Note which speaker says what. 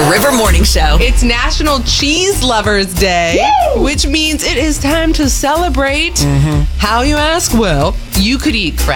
Speaker 1: River Morning Show.
Speaker 2: It's National Cheese Lovers Day, which means it is time to celebrate. How, you ask? Well, you could eat